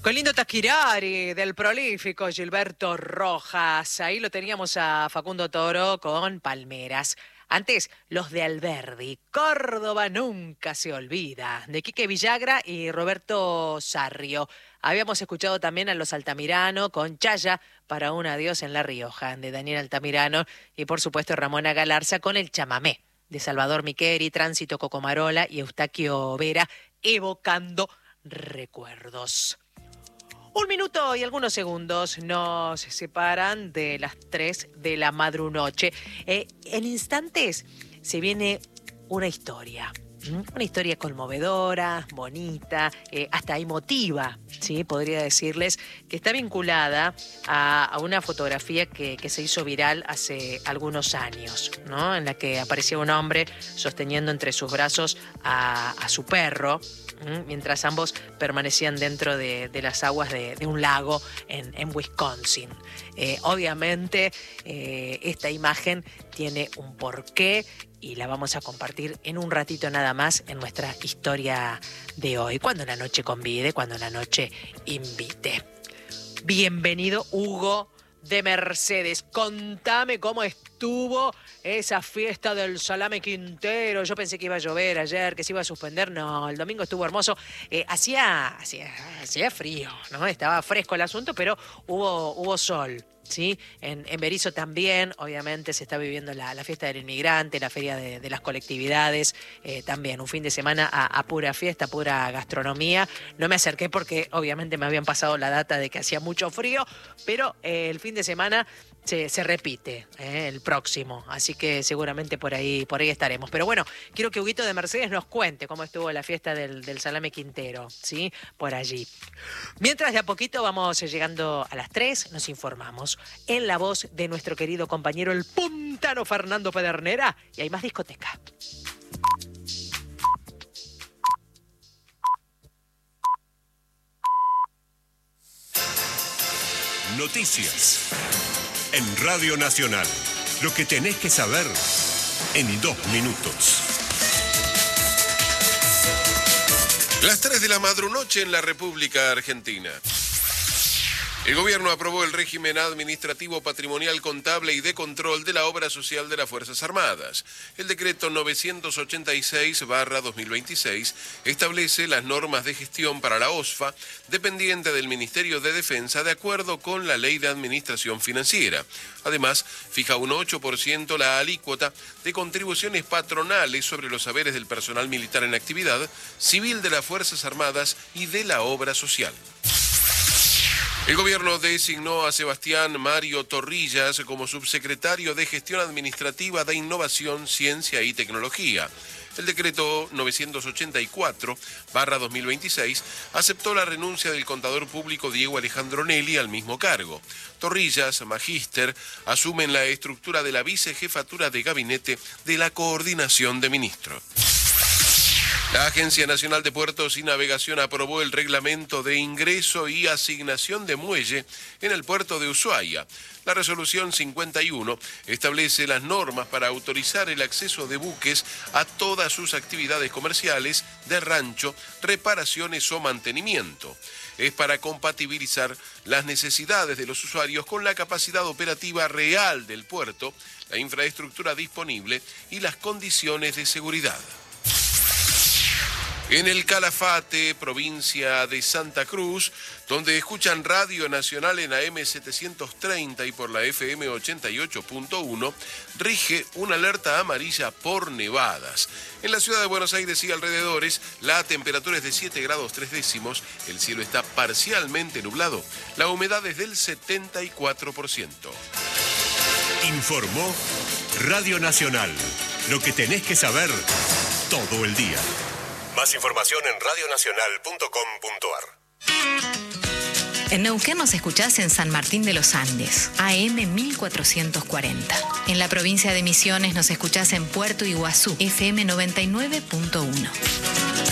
Qué lindo Taquirari del prolífico Gilberto Rojas. Ahí lo teníamos a Facundo Toro con Palmeras. Antes, los de Alberdi. Córdoba nunca se olvida. De Quique Villagra y Roberto Sarrio. Habíamos escuchado también a los Altamirano con Chaya para un adiós en La Rioja, de Daniel Altamirano. Y por supuesto Ramona Galarza con el chamamé de Salvador Miqueri, Tránsito Cocomarola y Eustaquio Vera, evocando recuerdos. 1 minuto y algunos segundos nos separan de las 3 de la madrunoche. En instantes se viene una historia. Una historia conmovedora, bonita, hasta emotiva, ¿sí? Podría decirles que está vinculada a una fotografía que se hizo viral hace algunos años, ¿no? En la que aparecía un hombre sosteniendo entre sus brazos a su perro, mientras ambos permanecían dentro de las aguas de un lago en Wisconsin. Obviamente, esta imagen tiene un porqué y la vamos a compartir en un ratito nada más en nuestra historia de hoy. Cuando la noche convide, cuando la noche invite. Bienvenido, Hugo de Mercedes. Contame cómo estuvo esa fiesta del Salame Quintero. Yo pensé que iba a llover ayer, que se iba a suspender. No, el domingo estuvo hermoso. Hacía frío, ¿no? Estaba fresco el asunto, pero hubo sol. ¿Sí? En Berisso también, obviamente, se está viviendo la fiesta del inmigrante, la feria de las colectividades, también un fin de semana a pura fiesta, pura gastronomía. No me acerqué porque obviamente me habían pasado la data de que hacía mucho frío, pero el fin de semana se repite el próximo, así que seguramente por ahí estaremos. Pero bueno, quiero que Huguito de Mercedes nos cuente cómo estuvo la fiesta del Salame Quintero, ¿sí? Por allí. Mientras de a poquito vamos llegando a las 3, nos informamos en la voz de nuestro querido compañero el puntano Fernando Pedernera, y hay más discoteca. Noticias en Radio Nacional. Lo que tenés que saber en 2 minutos. Las 3 de la madrunoche en la República Argentina. El gobierno aprobó el régimen administrativo, patrimonial, contable y de control de la obra social de las Fuerzas Armadas. El decreto 986/2026 establece las normas de gestión para la OSFA, dependiente del Ministerio de Defensa, de acuerdo con la Ley de Administración Financiera. Además, fija un 8% la alícuota de contribuciones patronales sobre los haberes del personal militar en actividad, civil de las Fuerzas Armadas y de la obra social. El gobierno designó a Sebastián Mario Torrillas como subsecretario de Gestión Administrativa de Innovación, Ciencia y Tecnología. El decreto 984/2026 aceptó la renuncia del contador público Diego Alejandro Nelly al mismo cargo. Torrillas, magíster, asume en la estructura de la vicejefatura de gabinete de la Coordinación de Ministros. La Agencia Nacional de Puertos y Navegación aprobó el reglamento de ingreso y asignación de muelle en el puerto de Ushuaia. La resolución 51 establece las normas para autorizar el acceso de buques a todas sus actividades comerciales, de rancho, reparaciones o mantenimiento. Es para compatibilizar las necesidades de los usuarios con la capacidad operativa real del puerto, la infraestructura disponible y las condiciones de seguridad. En el Calafate, provincia de Santa Cruz, donde escuchan Radio Nacional en AM 730 y por la FM 88.1, rige una alerta amarilla por nevadas. En la ciudad de Buenos Aires y alrededores, la temperatura es de 7 grados 3 décimos, el cielo está parcialmente nublado, la humedad es del 74%. Informó Radio Nacional. Lo que tenés que saber todo el día. Más información en radionacional.com.ar. En Neuquén nos escuchás en San Martín de los Andes, AM 1440. En la provincia de Misiones nos escuchás en Puerto Iguazú, FM 99.1.